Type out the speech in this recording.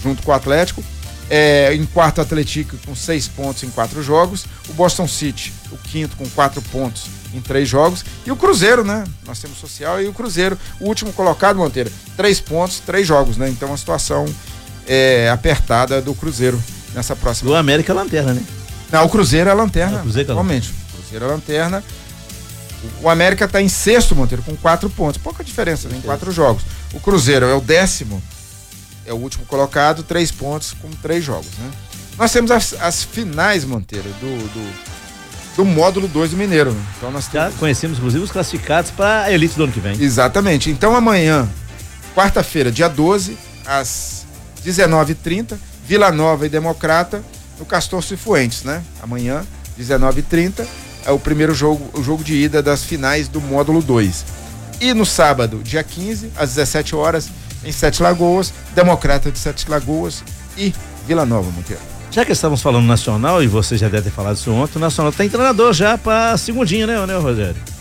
junto com o Atlético. Em quarto, o Atlético com 6 pontos em 4 jogos. O Boston City, o quinto, com 4 pontos em 3 jogos. E o Cruzeiro, né? Nós temos Social e o Cruzeiro, o último colocado, Monteiro, 3 pontos, 3 jogos, né? Então, a situação apertada do Cruzeiro nessa próxima. O América é lanterna, né? Não, o Cruzeiro é a lanterna. Atualmente. O Cruzeiro é a lanterna. O América está em sexto, Monteiro, com 4 pontos. Pouca diferença, né? Em 4 jogos. O Cruzeiro é o 10º. É o último colocado, 3 pontos com 3 jogos, né? Nós temos as finais, Monteiro, do módulo 2 do Mineiro. Né? Então nós já conhecemos, inclusive, os classificados para a elite do ano que vem. Exatamente. Então amanhã, quarta-feira, dia 12, às 19h30, Vila Nova e Democrata, no Castor Cifuentes, né? Amanhã, 19h30, é o primeiro jogo, o jogo de ida das finais do módulo 2. E no sábado, dia 15, às 17 horas, em Sete Lagoas, Democrata de Sete Lagoas e Vila Nova, Monteiro. Já que estamos falando nacional, e você já deve ter falado isso ontem, o Nacional tem treinador já para segundinha, né, Rogério?